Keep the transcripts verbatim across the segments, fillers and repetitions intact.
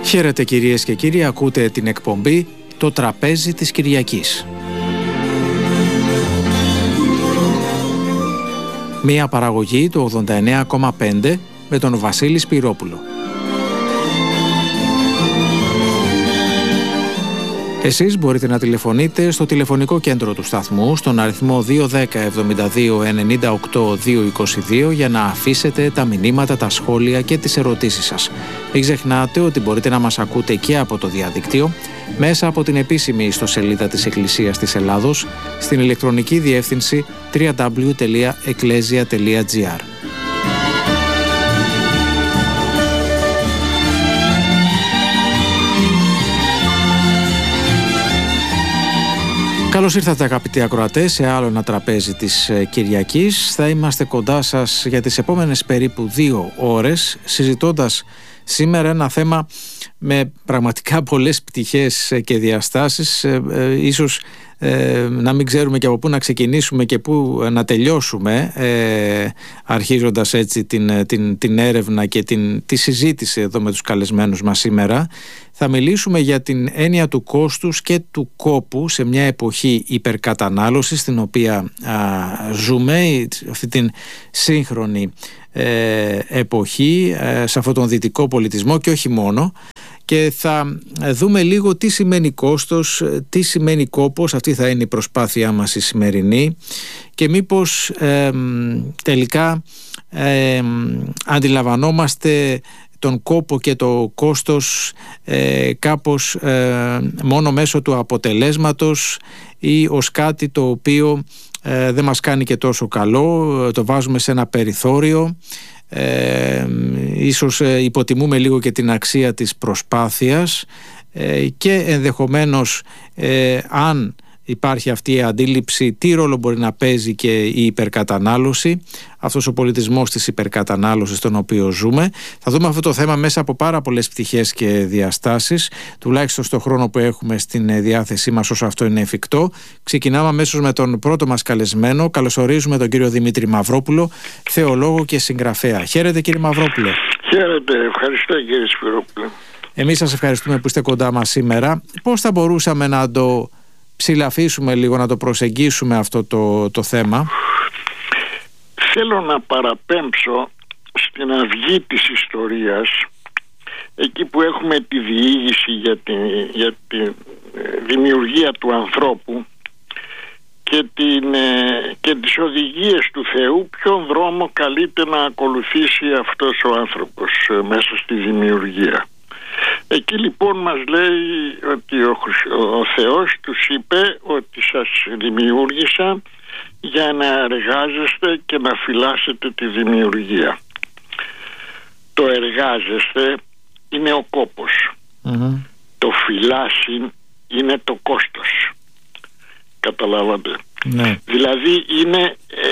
Χαίρετε κυρίες και κύριοι, ακούτε την εκπομπή «Το τραπέζι της Κυριακής». Μία παραγωγή του ογδόντα εννέα κόμμα πέντε με τον Βασίλη Σπυρόπουλο. Εσείς μπορείτε να τηλεφωνείτε στο τηλεφωνικό κέντρο του σταθμού στον αριθμό δύο ένα μηδέν εβδομήντα δύο ενενήντα οκτώ διακόσια είκοσι δύο για να αφήσετε τα μηνύματα, τα σχόλια και τις ερωτήσεις σας. Μην ξεχνάτε ότι μπορείτε να μας ακούτε και από το διαδίκτυο μέσα από την επίσημη ιστοσελίδα της Εκκλησίας της Ελλάδος στην ηλεκτρονική διεύθυνση double-u double-u double-u τελεία ecclesia τελεία gr. Καλώς ήρθατε αγαπητοί ακροατές σε άλλο ένα τραπέζι της Κυριακής. Θα είμαστε κοντά σας για τις επόμενες περίπου δύο ώρες συζητώντας σήμερα ένα θέμα με πραγματικά πολλές πτυχές και διαστάσεις. ε, ε, ίσως ε, να μην ξέρουμε και από πού να ξεκινήσουμε και πού να τελειώσουμε, ε, αρχίζοντας έτσι την, την, την έρευνα και την, τη συζήτηση εδώ με τους καλεσμένους μας σήμερα. Θα μιλήσουμε για την έννοια του κόστους και του κόπου σε μια εποχή υπερκατανάλωσης στην οποία α, ζούμε, αυτή την σύγχρονη ε, εποχή, ε, σε αυτόν τον δυτικό πολιτισμό και όχι μόνο. Και θα δούμε λίγο τι σημαίνει κόστος, τι σημαίνει κόπος. Αυτή θα είναι η προσπάθειά μας η σημερινή και μήπως ε, τελικά ε, αντιλαμβανόμαστε τον κόπο και το κόστος ε, κάπως ε, μόνο μέσω του αποτελέσματος ή ως κάτι το οποίο ε, δεν μας κάνει και τόσο καλό, το βάζουμε σε ένα περιθώριο. Ε, ίσως ε, υποτιμούμε λίγο και την αξία της προσπάθειας ε, και ενδεχομένως ε, αν υπάρχει αυτή η αντίληψη, τι ρόλο μπορεί να παίζει και η υπερκατανάλωση, αυτός ο πολιτισμός της υπερκατανάλωσης στον οποίο ζούμε. Θα δούμε αυτό το θέμα μέσα από πάρα πολλές πτυχές και διαστάσεις, τουλάχιστον στον χρόνο που έχουμε στην διάθεσή μας όσο αυτό είναι εφικτό. Ξεκινάμε αμέσως με τον πρώτο μας καλεσμένο. Καλωσορίζουμε τον κύριο Δημήτρη Μαυρόπουλο, θεολόγο και συγγραφέα. Χαίρετε κύριε Μαυρόπουλο. Χαίρετε, ευχαριστώ κύριε Σπυρόπουλο. Εμείς σας ευχαριστούμε που είστε κοντά μας σήμερα. Πώς θα μπορούσαμε να το ψηλαφίσουμε λίγο, να το προσεγγίσουμε αυτό το, το θέμα? Θέλω να παραπέμψω στην αυγή της ιστορίας, εκεί που έχουμε τη διήγηση για τη, για τη δημιουργία του ανθρώπου και, την, και τις οδηγίες του Θεού, ποιον δρόμο καλείται να ακολουθήσει αυτός ο άνθρωπος μέσα στη δημιουργία. Εκεί λοιπόν μας λέει ότι ο, ο Θεός τους είπε ότι σας δημιούργησα για να εργάζεστε και να φυλάσσετε τη δημιουργία. Το εργάζεστε είναι ο κόπος. Mm-hmm. Το φυλάσσιν είναι το κόστος. Καταλάβατε? Mm-hmm. Δηλαδή είναι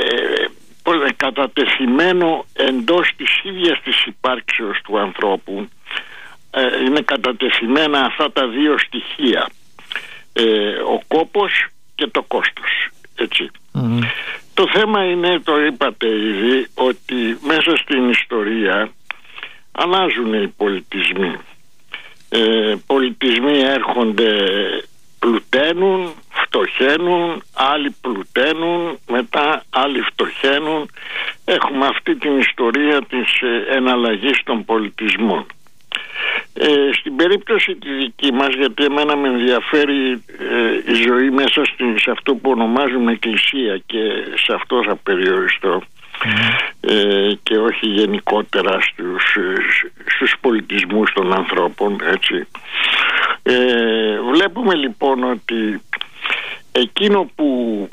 ε, κατατεθειμένο εντός της ίδιας της υπάρξεως του ανθρώπου. Είναι κατατεθειμένα αυτά τα δύο στοιχεία, ε, ο κόπος και το κόστος, έτσι. Mm-hmm. Το θέμα είναι, το είπατε ήδη, ότι μέσα στην ιστορία αλλάζουν οι πολιτισμοί. ε, πολιτισμοί έρχονται, πλουταίνουν, φτωχαίνουν, άλλοι πλουταίνουν, μετά άλλοι φτωχαίνουν. Έχουμε αυτή την ιστορία της εναλλαγής των πολιτισμών. Ε, στην περίπτωση τη δική μας, γιατί εμένα με ενδιαφέρει ε, η ζωή μέσα στη, σε αυτό που ονομάζουμε εκκλησία και σε αυτό θα περιοριστώ, mm. ε, και όχι γενικότερα στους, στους πολιτισμούς των ανθρώπων, έτσι. Ε, βλέπουμε λοιπόν ότι εκείνο που,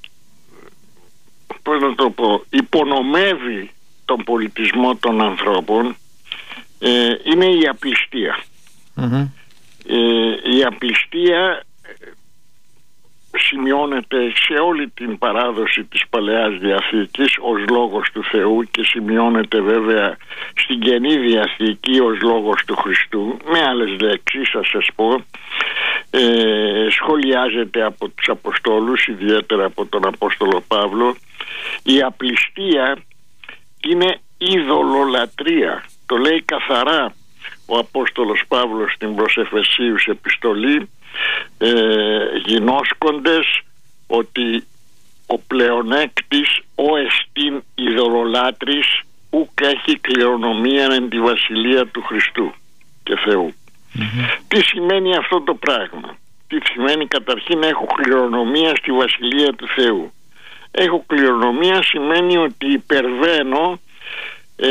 πώς να το πω, υπονομεύει τον πολιτισμό των ανθρώπων Ε, είναι η απληστία. Mm-hmm. Ε, η απληστία σημειώνεται σε όλη την παράδοση της Παλαιάς Διαθήκης ως λόγος του Θεού και σημειώνεται βέβαια στην Καινή Διαθήκη ως λόγος του Χριστού. Με άλλες λέξεις θα σας πω, ε, σχολιάζεται από τους Αποστόλους, ιδιαίτερα από τον Απόστολο Παύλο. Η απληστία είναι ειδωλολατρία. Το λέει καθαρά ο Απόστολος Παύλος στην προς Εφεσίους επιστολή, ε, γινώσκοντες ότι ο πλεονέκτης ο εστίν ειδωλολάτρης ουκ έχει κληρονομία εν τη βασιλεία του Χριστού και Θεού. Mm-hmm. Τι σημαίνει αυτό το πράγμα? Τι σημαίνει? Καταρχήν έχω κληρονομία στη βασιλεία του Θεού. Έχω κληρονομία σημαίνει ότι υπερβαίνω ε,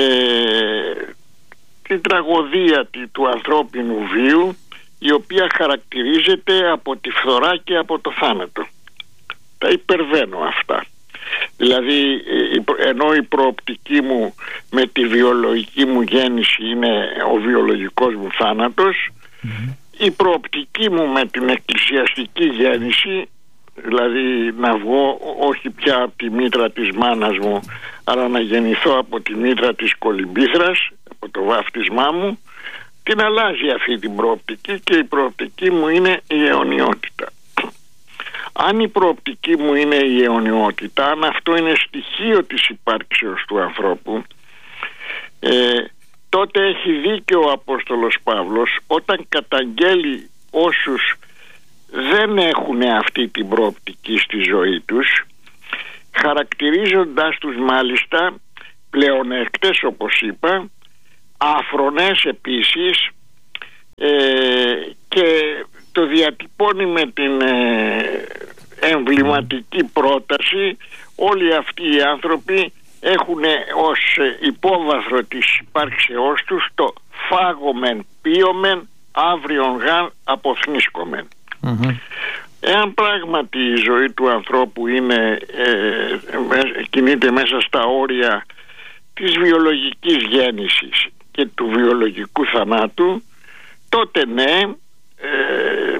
την τραγωδία του ανθρώπινου βίου, η οποία χαρακτηρίζεται από τη φθορά και από το θάνατο. Τα υπερβαίνω αυτά. Δηλαδή, ενώ η προοπτική μου με τη βιολογική μου γέννηση είναι ο βιολογικός μου θάνατος, mm-hmm. η προοπτική μου με την εκκλησιαστική γέννηση, δηλαδή να βγω όχι πια από τη μήτρα της μάνας μου, αλλά να γεννηθώ από τη μήτρα της κολυμπήθρας, από το βάφτισμά μου, την αλλάζει αυτή την προοπτική, και η προοπτική μου είναι η αιωνιότητα. Αν η προοπτική μου είναι η αιωνιότητα, αν αυτό είναι στοιχείο της υπάρξεως του ανθρώπου, ε, τότε έχει δίκιο ο Απόστολος Παύλος όταν καταγγέλει όσους δεν έχουν αυτή την προοπτική στη ζωή τους, χαρακτηρίζοντας τους μάλιστα πλεονέκτες, όπως είπα, άφρονες επίσης, ε, και το διατυπώνει με την ε, εμβληματική πρόταση: όλοι αυτοί οι άνθρωποι έχουν ως υπόβαθρο της υπάρξεώς τους το φάγομεν, πίωμεν, αύριον γαν αποθνίσκομεν. Mm-hmm. Εάν πράγματι η ζωή του ανθρώπου είναι, ε, κινείται μέσα στα όρια της βιολογικής γέννησης και του βιολογικού θανάτου, τότε ναι, ε,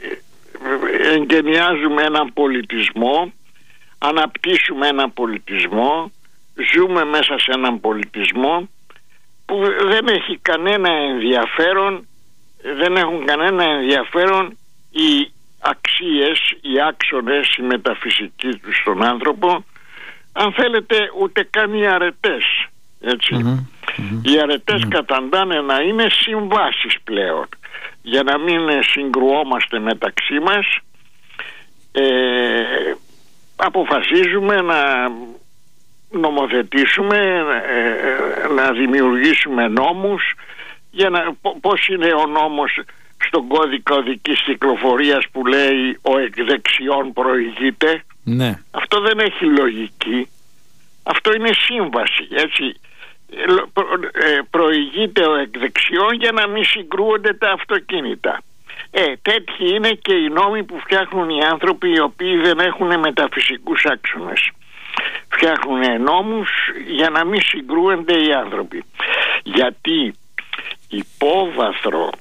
εγκαινιάζουμε έναν πολιτισμό, αναπτύσσουμε έναν πολιτισμό, ζούμε μέσα σε έναν πολιτισμό που δεν έχει κανένα ενδιαφέρον, δεν έχουν κανένα ενδιαφέρον οι αξίες, οι άξονες, οι μεταφυσικοί του στον άνθρωπο, αν θέλετε ούτε καν οι αρετές, έτσι. Mm-hmm. Mm-hmm. Οι αρετές mm-hmm. καταντάνε να είναι συμβάσεις πλέον, για να μην συγκρουόμαστε μεταξύ μας. ε, αποφασίζουμε να νομοθετήσουμε, ε, να δημιουργήσουμε νόμους για να, πώς είναι ο νόμος στον κώδικα οδικής κυκλοφορίας που λέει ο εκ δεξιών προηγείται. Ναι. Αυτό δεν έχει λογική. Αυτό είναι σύμβαση, έτσι. Ε, προηγείται ο εκ δεξιών για να μην συγκρούονται τα αυτοκίνητα. Ε, τέτοιοι είναι και οι νόμοι που φτιάχνουν οι άνθρωποι οι οποίοι δεν έχουν μεταφυσικούς άξονες. Φτιάχνουν νόμους για να μην συγκρούονται οι άνθρωποι. Γιατί υπόβαθρο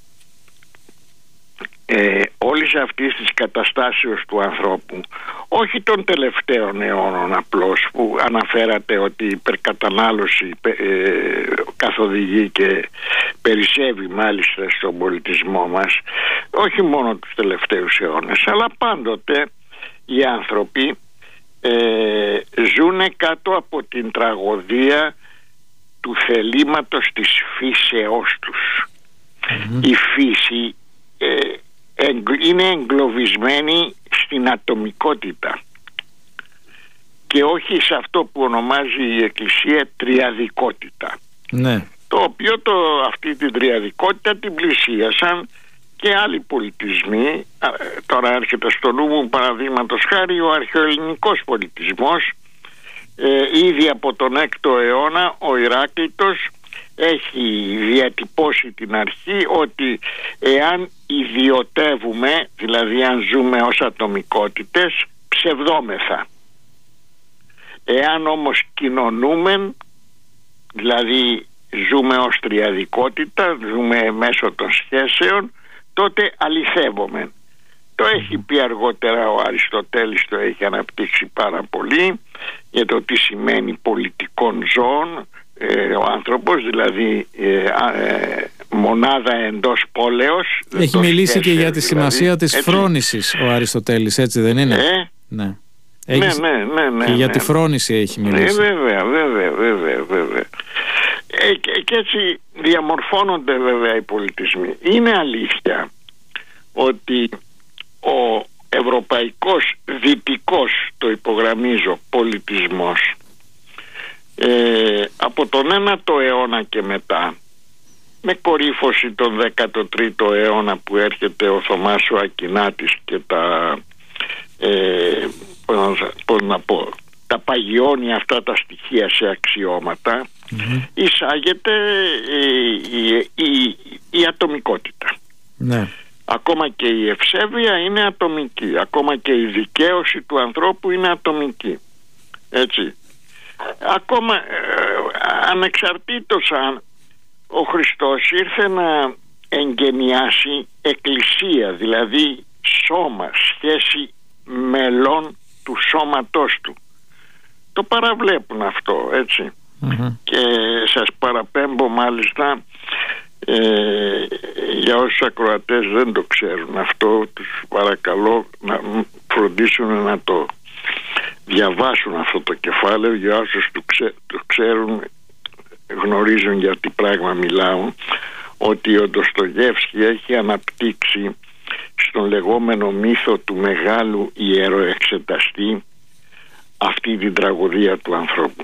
ε, όλης αυτής της καταστάσεως του ανθρώπου, όχι των τελευταίων αιώνων απλώς που αναφέρατε ότι η υπερκατανάλωση ε, καθοδηγεί και περισσεύει μάλιστα στον πολιτισμό μας, όχι μόνο τους τελευταίους αιώνες, αλλά πάντοτε οι άνθρωποι ε, ζουνε κάτω από την τραγωδία του θελήματος της φύσεώς τους. Mm-hmm. Η φύση ε, είναι εγκλωβισμένη στην ατομικότητα και όχι σε αυτό που ονομάζει η Εκκλησία τριαδικότητα. Ναι. Το οποίο το, αυτή την τριαδικότητα την πλησίασαν και άλλοι πολιτισμοί. Τώρα έρχεται στο νου μου παραδείγματος χάρη ο αρχαιοελληνικός πολιτισμός. Ε, ήδη από τον έκτο αιώνα ο Ηράκλειτος έχει διατυπώσει την αρχή ότι εάν ιδιωτεύουμε, δηλαδή αν ζούμε ως ατομικότητες, ψευδόμεθα. Εάν όμως κοινωνούμε, δηλαδή ζούμε ως τριαδικότητα, ζούμε μέσω των σχέσεων, τότε αληθεύομαι. Το έχει πει αργότερα ο Αριστοτέλης, το έχει αναπτύξει πάρα πολύ για το τι σημαίνει πολιτικών ζώων ε, ο άνθρωπος, δηλαδή ε, ε, μονάδα εντός πόλεως. Έχει μιλήσει και για τη σημασία δηλαδή, της έτσι. Φρόνησης ο Αριστοτέλης, έτσι δεν είναι? Ε? Ναι. Έχεις... ναι, ναι, ναι, ναι. Και για ναι. τη φρόνηση έχει μιλήσει. Ναι, βέβαια, βέβαια, βέβαια, βέβαια. ε, και, και έτσι διαμορφώνονται βέβαια οι πολιτισμοί. Είναι αλήθεια ότι ο ευρωπαϊκός δυτικός, το υπογραμμίζω, πολιτισμός ε, από τον ένατο αιώνα και μετά, με κορύφωση τον δέκατο τρίτο αιώνα που έρχεται ο Θωμάς ο Ακινάτης και τα ε, πώς να πω, τα παγιώνει αυτά τα στοιχεία σε αξιώματα, mm-hmm. εισάγεται η, η, η, η ατομικότητα. Ναι. Ακόμα και η ευσέβεια είναι ατομική, ακόμα και η δικαίωση του ανθρώπου είναι ατομική, έτσι. Ακόμα ε, ανεξαρτήτως αν ο Χριστός ήρθε να εγκαινιάσει εκκλησία, δηλαδή σώμα, σχέση μελών του σώματός του, το παραβλέπουν αυτό, έτσι. Mm-hmm. Και σας παραπέμπω μάλιστα, ε, για όσους ακροατές δεν το ξέρουν αυτό, τους παρακαλώ να φροντίσουν να το διαβάσουν αυτό το κεφάλαιο. Για όσους το, ξέ, το ξέρουν, γνωρίζουν για τι πράγμα μιλάω, ότι ο Ντοστογεύσκι έχει αναπτύξει στον λεγόμενο μύθο του μεγάλου ιεροεξεταστή αυτή την τραγωδία του ανθρώπου.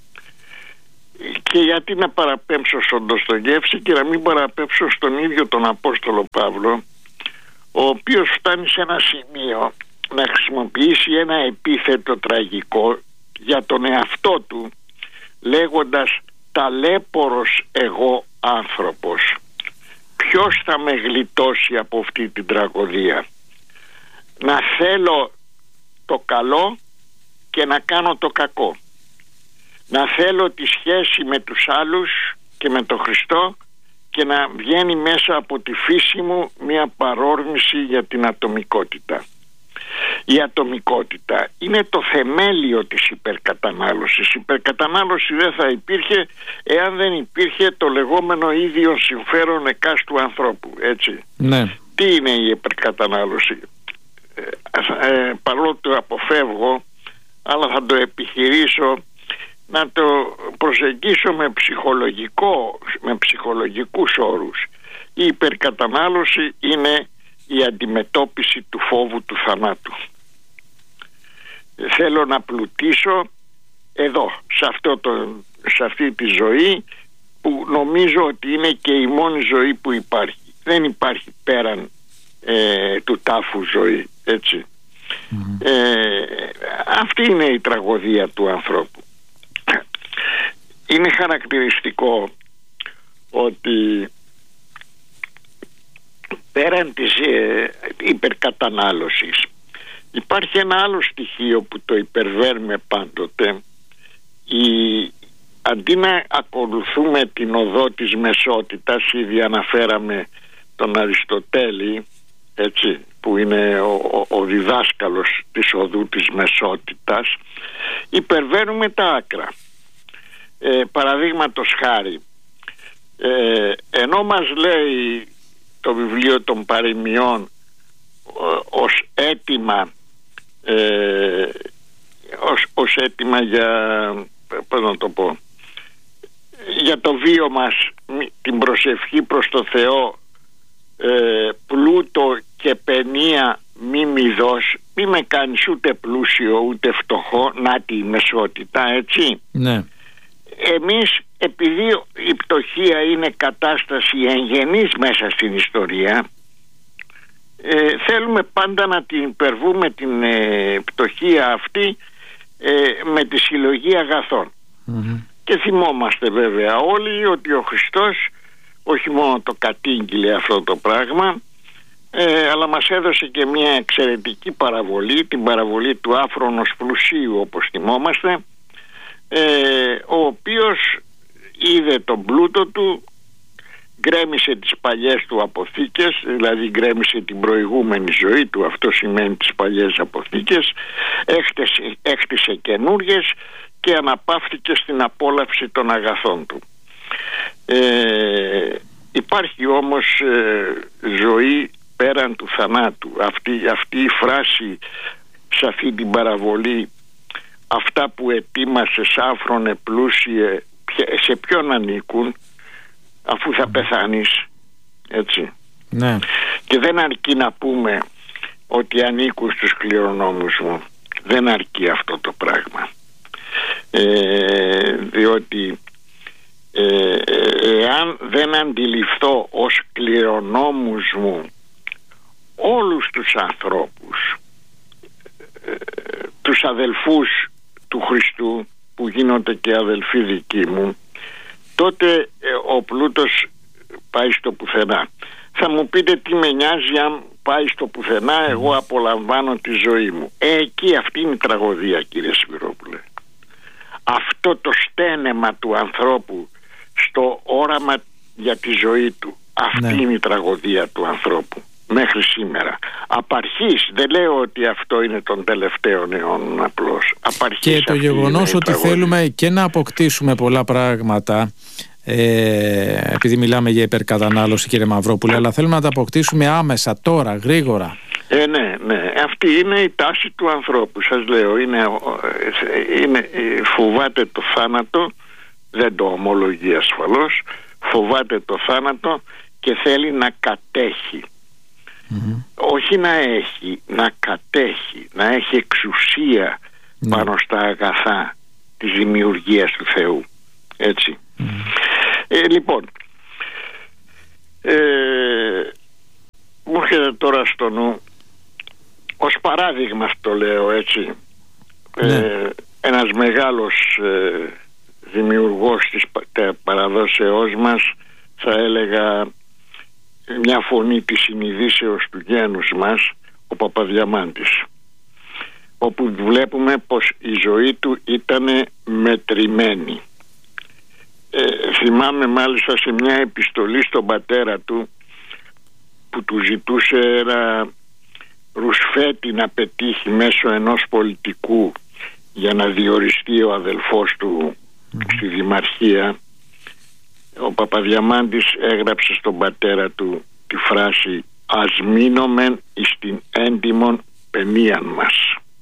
Και γιατί να παραπέμψω στον Ντοστογεύσκι και να μην παραπέμψω στον ίδιο τον Απόστολο Παύλο, ο οποίος φτάνει σε ένα σημείο να χρησιμοποιήσει ένα επίθετο τραγικό για τον εαυτό του, λέγοντας «ταλέπορος εγώ άνθρωπος». Ποιος θα με γλιτώσει από αυτή την τραγωδία? Να θέλω το καλό και να κάνω το κακό. Να θέλω τη σχέση με τους άλλους και με τον Χριστό και να βγαίνει μέσα από τη φύση μου μια παρόρμηση για την ατομικότητα. Η ατομικότητα είναι το θεμέλιο της υπερκατανάλωσης. Η υπερκατανάλωση δεν θα υπήρχε εάν δεν υπήρχε το λεγόμενο ίδιο συμφέρον εκάστου ανθρώπου, έτσι. Ναι. Τι είναι η υπερκατανάλωση? Ε, ε, παρόλο το αποφεύγω, αλλά θα το επιχειρήσω να το προσεγγίσω με ψυχολογικό, με ψυχολογικούς όρους. Η υπερκατανάλωση είναι η αντιμετώπιση του φόβου του θανάτου. Θέλω να πλουτίσω εδώ, σε, αυτό το, σε αυτή τη ζωή που νομίζω ότι είναι και η μόνη ζωή που υπάρχει. Δεν υπάρχει πέραν ε, του τάφου ζωή, έτσι. Mm-hmm. Ε, αυτή είναι η τραγωδία του ανθρώπου. Είναι χαρακτηριστικό ότι πέραν της ε, υπερκατανάλωσης υπάρχει ένα άλλο στοιχείο που το υπερβαίνουμε πάντοτε. Η, αντί να ακολουθούμε την οδό της μεσότητας, ήδη αναφέραμε τον Αριστοτέλη, έτσι, που είναι ο, ο, ο διδάσκαλος της οδού της μεσότητας, υπερβαίνουμε τα άκρα. Ε, παραδείγματος χάρη, ε, ενώ μας λέει το βιβλίο των παροιμιών ως αίτημα ε, ως, ως αίτημα για, πώς να το πω, για το βίο μας, την προσευχή προς το Θεό, ε, πλούτο και παινία μη μη δώσ, μη με κάνεις ούτε πλούσιο ούτε φτωχό, να τη μεσότητα, έτσι. Ναι. Εμείς, επειδή η πτωχία είναι κατάσταση εγγενής μέσα στην ιστορία, ε, θέλουμε πάντα να την υπερβούμε την ε, πτωχία αυτή ε, με τη συλλογή αγαθών. Mm-hmm. Και θυμόμαστε βέβαια όλοι ότι ο Χριστός όχι μόνο το κατήγγειλε αυτό το πράγμα, ε, αλλά μας έδωσε και μια εξαιρετική παραβολή, την παραβολή του άφρονος πλουσίου, όπως θυμόμαστε, ε, ο οποίος είδε τον πλούτο του, γκρέμισε τις παλιές του αποθήκες, δηλαδή γκρέμισε την προηγούμενη ζωή του, αυτό σημαίνει τις παλιές αποθήκες, έχτισε, έχτισε καινούριες και αναπαύθηκε στην απόλαυση των αγαθών του. Ε, υπάρχει όμως ε, ζωή πέραν του θανάτου. Αυτή, αυτή η φράση σε αυτή την παραβολή, αυτά που ετοίμασες άφρονε πλούσιε σε ποιον ανήκουν, αφού θα πεθάνεις, έτσι. Ναι. Και δεν αρκεί να πούμε ότι ανήκουν στους κληρονόμους μου. Δεν αρκεί αυτό το πράγμα. Ε, διότι ε, εάν δεν αντιληφθώ ως κληρονόμους μου όλους τους ανθρώπους, ε, τους αδελφούς του Χριστού που γίνονται και αδελφοί δικοί μου, τότε ε, ο πλούτος πάει στο πουθενά. Θα μου πείτε τι με νοιάζει αν πάει στο πουθενά, εγώ απολαμβάνω τη ζωή μου. Ε, εκεί αυτή είναι η τραγωδία, κύριε Σπυρόπουλε. Αυτό το στένεμα του ανθρώπου στο όραμα για τη ζωή του, αυτή ναι. είναι η τραγωδία του ανθρώπου μέχρι σήμερα. Απ' αρχής, δεν λέω ότι αυτό είναι των τελευταίων αιώνων απλώς. Απ' αρχής και το γεγονός ότι τραγωδία. Θέλουμε και να αποκτήσουμε πολλά πράγματα, ε, επειδή μιλάμε για υπερκατανάλωση, κύριε Μαυρόπουλε, αλλά θέλουμε να τα αποκτήσουμε άμεσα, τώρα, γρήγορα. Ε, ναι, ναι. Αυτή είναι η τάση του ανθρώπου. Σας λέω, είναι, είναι, φοβάται το θάνατο, δεν το ομολογεί ασφαλώς, φοβάται το θάνατο και θέλει να κατέχει. Mm-hmm. Όχι να έχει, να κατέχει, να έχει εξουσία mm-hmm. πάνω στα αγαθά της δημιουργίας του Θεού. Έτσι. Mm-hmm. Ε, λοιπόν, ε, μου έρχεται τώρα στο νου, ως παράδειγμα το λέω, έτσι, mm-hmm. ε, ένας μεγάλος ε, δημιουργός της παραδόσεώς μας, θα έλεγα μια φωνή της συνειδήσεως του γένους μας, ο Παπαδιαμάντης, όπου βλέπουμε πως η ζωή του ήταν μετρημένη. Ε, θυμάμαι μάλιστα σε μια επιστολή στον πατέρα του που του ζητούσε ένα ρουσφέτη να πετύχει μέσω ενός πολιτικού για να διοριστεί ο αδελφός του mm. στη Δημαρχία. Ο Παπαδιαμάντης έγραψε στον πατέρα του τη φράση «Ας μείνομεν εις την έντιμον παινίαν μας».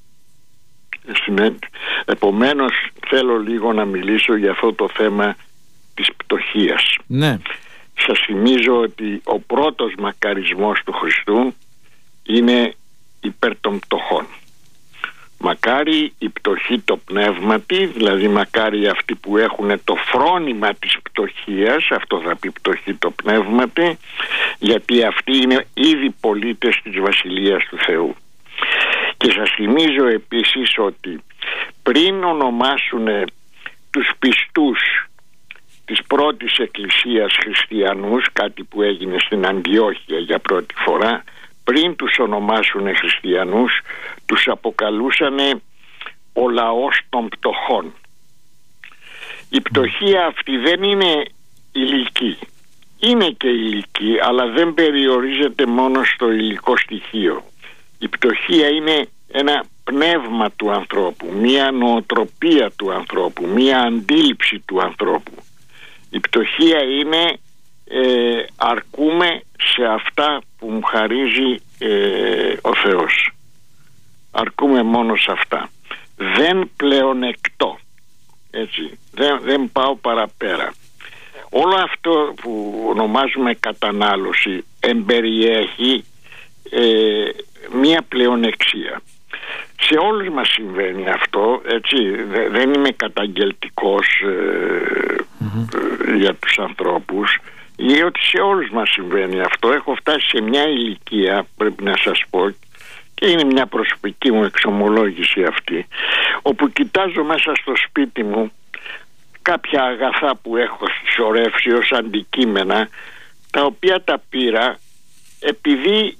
Επομένως θέλω λίγο να μιλήσω για αυτό το θέμα της πτωχίας. Ναι. Σας θυμίζω ότι ο πρώτος μακαρισμός του Χριστού είναι υπέρ των πτωχών. Μακάρι η πτωχή το πνεύματι, δηλαδή μακάρι αυτοί που έχουν το φρόνημα της πτωχίας, αυτό θα πει πτωχή το πνεύματι, γιατί αυτοί είναι ήδη πολίτες της Βασιλείας του Θεού. Και σας θυμίζω επίσης ότι πριν ονομάσουν τους πιστούς της πρώτης εκκλησίας χριστιανούς, κάτι που έγινε στην Αντιόχεια για πρώτη φορά, πριν τους ονομάσουν χριστιανούς, τους αποκαλούσαν ο λαός των πτωχών. Η πτωχία αυτή δεν είναι υλική. Είναι και υλική, αλλά δεν περιορίζεται μόνο στο υλικό στοιχείο. Η πτωχία είναι ένα πνεύμα του ανθρώπου, μία νοοτροπία του ανθρώπου, μία αντίληψη του ανθρώπου. Η πτωχία είναι ε, αρκούμε σε αυτά που μου χαρίζει ε, ο Θεός. Αρκούμε μόνο σε αυτά. Δεν πλεονεκτώ. Έτσι. Δεν, δεν πάω παραπέρα. Όλο αυτό που ονομάζουμε κατανάλωση εμπεριέχει ε, μία πλεονεξία. Σε όλους μας συμβαίνει αυτό, έτσι. Δεν είμαι καταγγελτικός ε, mm-hmm. ε, για τους ανθρώπους, διότι σε όλους μας συμβαίνει αυτό. Έχω φτάσει σε μια ηλικία, πρέπει να σας πω, και είναι μια προσωπική μου εξομολόγηση αυτή, όπου κοιτάζω μέσα στο σπίτι μου κάποια αγαθά που έχω συσσωρεύσει ως αντικείμενα, τα οποία τα πήρα επειδή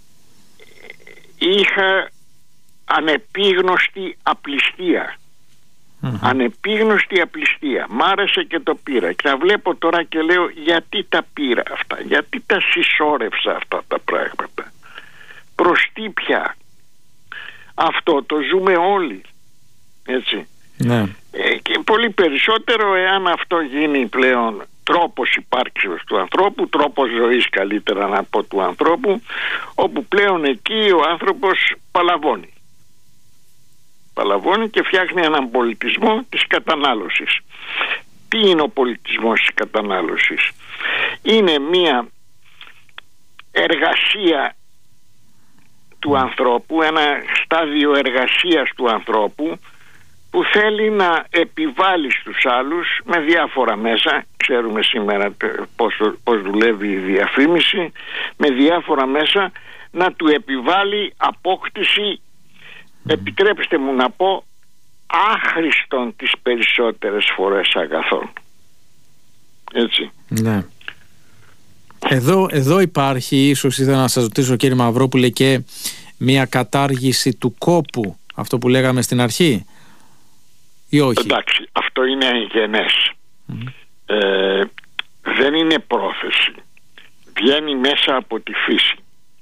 είχα ανεπίγνωστη απληστία. Mm-hmm. Ανεπίγνωστη απληστία. Μ' άρεσε και το πήρα. Και τα βλέπω τώρα και λέω, γιατί τα πήρα αυτά, γιατί τα συσσώρευσα αυτά τα πράγματα, προς τι πια? Αυτό το ζούμε όλοι, έτσι. Ναι. ε, Και πολύ περισσότερο εάν αυτό γίνει πλέον τρόπος υπάρξεως του ανθρώπου, τρόπος ζωής καλύτερα να πω του ανθρώπου, όπου πλέον εκεί ο άνθρωπος παλαβώνει. Παλαβώνει και φτιάχνει έναν πολιτισμό της κατανάλωσης. Τι είναι ο πολιτισμός της κατανάλωσης? Είναι μια εργασία του ανθρώπου, ένα στάδιο εργασίας του ανθρώπου που θέλει να επιβάλλει στους άλλους με διάφορα μέσα. Ξέρουμε σήμερα πώς, πώς δουλεύει η διαφήμιση, με διάφορα μέσα να του επιβάλλει απόκτηση, επιτρέψτε μου να πω, άχρηστον τις περισσότερες φορές αγαθών. Έτσι. Ναι. Εδώ, εδώ υπάρχει, ίσως ήθελα να σας ρωτήσω κύριε Μαυρόπουλε, και μια κατάργηση του κόπου, αυτό που λέγαμε στην αρχή, ή όχι? Εντάξει, αυτό είναι εγγενές. Mm-hmm. ε, δεν είναι πρόθεση, βγαίνει μέσα από τη φύση.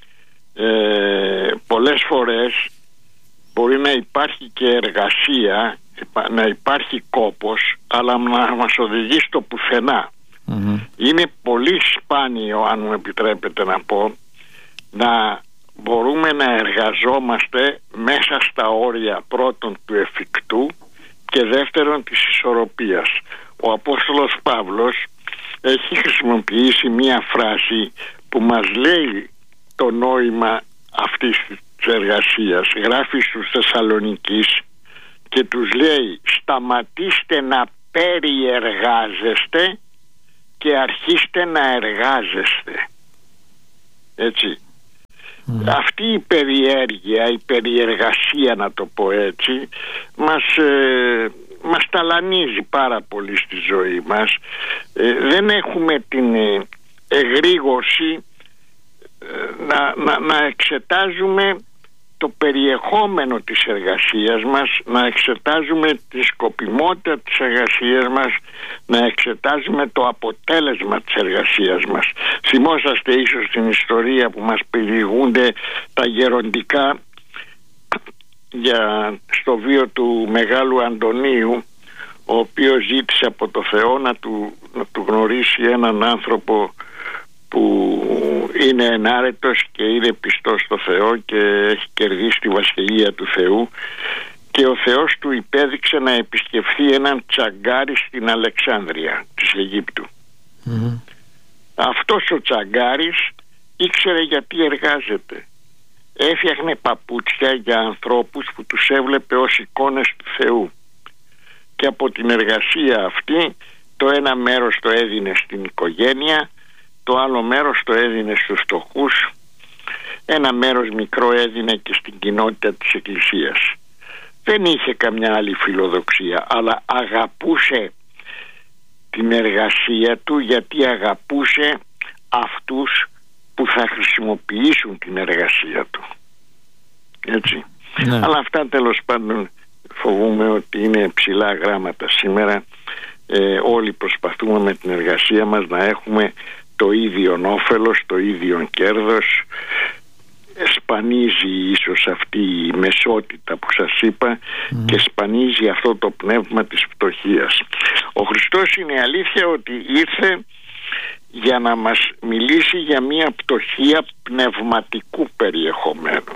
ε, πολλές φορές μπορεί να υπάρχει και εργασία, να υπάρχει κόπος, αλλά να μας οδηγεί στο πουθενά. Mm-hmm. Είναι πολύ σπάνιο, αν μου επιτρέπετε να πω, να μπορούμε να εργαζόμαστε μέσα στα όρια πρώτον του εφικτού και δεύτερον της ισορροπίας. Ο Απόστολος Παύλος έχει χρησιμοποιήσει μία φράση που μας λέει το νόημα αυτής της εργασίας. Γράφει στους Θεσσαλονικείς και τους λέει: σταματήστε να περιεργάζεστε και αρχίστε να εργάζεστε. Έτσι. Mm. Αυτή η περιέργεια, η περιεργασία, να το πω έτσι, μας, ε, μας ταλανίζει πάρα πολύ στη ζωή μας. ε, δεν έχουμε την ε, εγρήγορση ε, να, να, να εξετάζουμε το περιεχόμενο της εργασίας μας, να εξετάζουμε τη σκοπιμότητα της εργασίας μας, να εξετάζουμε το αποτέλεσμα της εργασίας μας. Θυμόσαστε ίσως την ιστορία που μας περιηγούνται τα γεροντικά για στο βίο του Μεγάλου Αντωνίου, ο οποίος ζήτησε από το Θεό να του, να του γνωρίσει έναν άνθρωπο που είναι ενάρετος και είναι πιστός στο Θεό και έχει κερδίσει τη βασιλεία του Θεού, και ο Θεός του υπέδειξε να επισκεφθεί έναν τσαγκάρι στην Αλεξάνδρεια της Αιγύπτου. Mm-hmm. Αυτός ο τσαγκάρης ήξερε γιατί εργάζεται. Έφτιαχνε παπούτσια για ανθρώπους που τους έβλεπε ως εικόνες του Θεού, και από την εργασία αυτή το ένα μέρος το έδινε στην οικογένεια, το άλλο μέρος το έδινε στους φτωχούς, ένα μέρος μικρό έδινε και στην κοινότητα της Εκκλησίας. Δεν είχε καμιά άλλη φιλοδοξία, αλλά αγαπούσε την εργασία του, γιατί αγαπούσε αυτούς που θα χρησιμοποιήσουν την εργασία του. Έτσι. Ναι. Αλλά αυτά τέλος πάντων φοβούμαι ότι είναι ψηλά γράμματα σήμερα. ε, Όλοι προσπαθούμε με την εργασία μας να έχουμε το ίδιο όφελος, το ίδιο κέρδος. Σπανίζει ίσως αυτή η μεσότητα που σας είπα mm. και σπανίζει αυτό το πνεύμα της φτωχίας. Ο Χριστός, είναι αλήθεια ότι ήρθε για να μας μιλήσει για μια πτωχία πνευματικού περιεχομένου.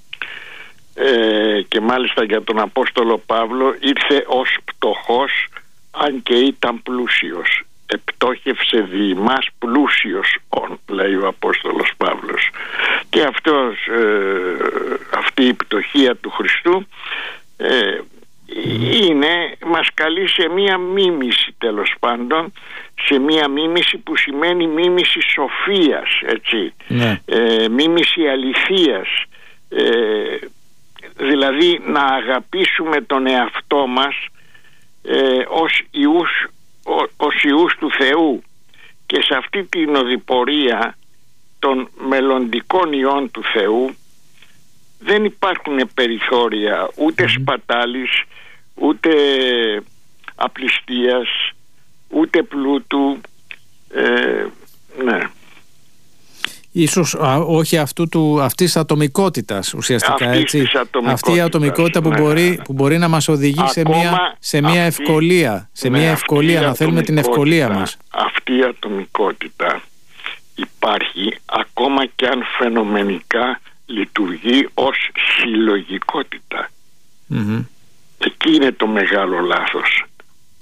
Ε, και μάλιστα για τον Απόστολο Παύλο ήρθε ως πτωχός, αν και ήταν πλούσιος. Επτόχευσε δι' μας πλούσιος ον, λέει ο Απόστολος Παύλος. Και αυτός, ε, αυτή η πτωχία του Χριστού ε, είναι, μας καλεί σε μία μίμηση, τέλος πάντων, σε μία μίμηση που σημαίνει μίμηση σοφίας, έτσι, ναι. ε, μίμηση αληθείας, ε, δηλαδή να αγαπήσουμε τον εαυτό μας ε, ως ιούς ως ιούς του Θεού, και σε αυτή την οδηπορία των μελλοντικών ιών του Θεού δεν υπάρχουν περιθώρια ούτε σπατάλης, ούτε απληστίας, ούτε πλούτου. ε, ναι Ίσως α, όχι αυτού του, αυτής της ατομικότητας ουσιαστικά, αυτής έτσι. Της ατομικότητας, αυτή η ατομικότητα που, ναι, μπορεί, που μπορεί να μας οδηγεί σε μια, σε μια αυτή, ευκολία, σε ναι, μια ευκολία, να θέλουμε την ευκολία μας. Αυτή η ατομικότητα υπάρχει ακόμα και αν φαινομενικά λειτουργεί ως συλλογικότητα. Mm-hmm. Εκεί είναι το μεγάλο λάθος.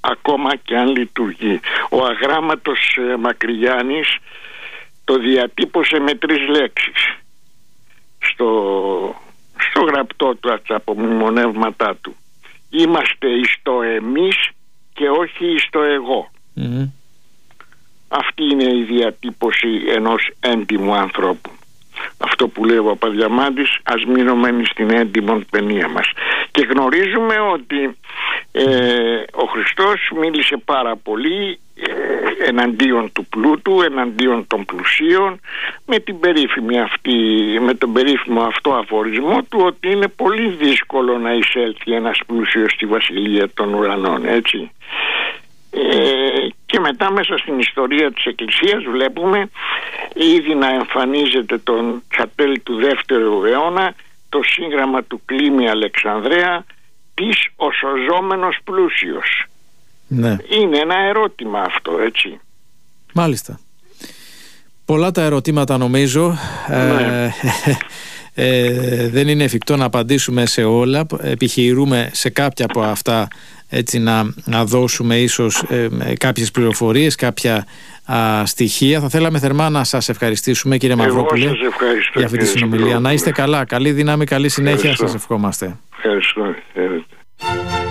ακόμα και αν λειτουργεί. Ο αγράμματος ε, Μακρυγιάννης το διατύπωσε με τρεις λέξεις στο, στο γραπτό του, από απομνημονεύματά του. Είμαστε εις το εμείς και όχι εις το εγώ. Mm-hmm. Αυτή είναι η διατύπωση ενός έντιμου ανθρώπου. Αυτό που λέει ο Παπαδιαμάντης, ας μείνουμε στην έντιμον παινία μας. Και γνωρίζουμε ότι ε, ο Χριστός μίλησε πάρα πολύ ε, εναντίον του πλούτου, εναντίον των πλουσίων, με την περίφημη αυτή, με τον περίφημο αυτό αφορισμό του ότι είναι πολύ δύσκολο να εισέλθει ένας πλούσιος στη βασιλεία των ουρανών, έτσι. Ε, και μετά μέσα στην ιστορία της Εκκλησίας βλέπουμε ήδη να εμφανίζεται τον στα του δεύτερου αιώνα το σύγγραμμα του Κλήμη Αλεξανδρέα, της ο σωζόμενος πλούσιος. Ναι. Είναι ένα ερώτημα αυτό, έτσι. Μάλιστα. Πολλά τα ερωτήματα νομίζω. Ναι. ε, ε, δεν είναι εφικτό να απαντήσουμε σε όλα. Επιχειρούμε σε κάποια από αυτά, έτσι, να, να δώσουμε ίσως ε, κάποιες πληροφορίες, κάποια α, στοιχεία. Θα θέλαμε θερμά να σας ευχαριστήσουμε, κύριε Μαυρόπουλε, για αυτή τη συνομιλία. Να είστε καλά, καλή δύναμη, καλή συνέχεια. Ευχαριστώ. Σας ευχόμαστε. Ευχαριστώ.